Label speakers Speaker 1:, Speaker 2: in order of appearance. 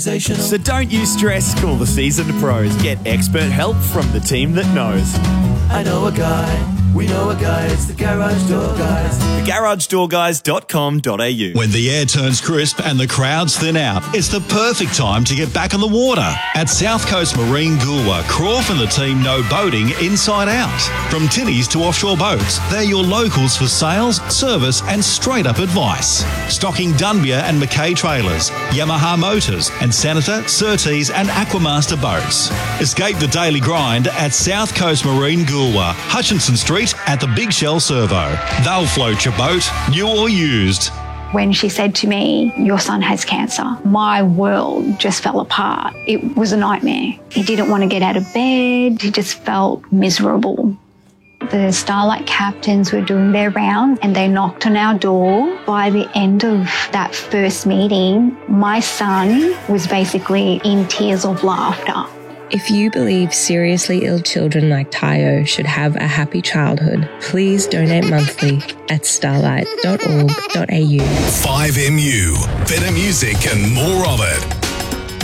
Speaker 1: So don't you stress, call the seasoned pros. Get expert help from the team that knows.
Speaker 2: I know a guy, we know a guy, it's the Garage Door Guys.
Speaker 1: TheGarageDoorGuys.com.au.
Speaker 3: When the air turns crisp and the crowds thin out, it's the perfect time to get back on the water. At South Coast Marine Goolwa, Croft and the team know boating inside out. From tinnies to offshore boats, they're your locals for sales, service and straight-up advice. Stocking Dunbia and Mackay trailers, Yamaha motors and Senator, Surtees and Aquamaster boats. Escape the daily grind at South Coast Marine Goolwa, Hutchinson Street at the Big Shell Servo. They'll float your boat, new or used.
Speaker 4: When she said to me, your son has cancer, my world just fell apart. It was a nightmare. He didn't want to get out of bed. He just felt miserable. The Starlight captains were doing their rounds and they knocked on our door. By the end of that first meeting, my son was basically in tears of laughter.
Speaker 5: If you believe seriously ill children like Tayo should have a happy childhood, please donate monthly at starlight.org.au.
Speaker 6: 5MU. Better music and more of it.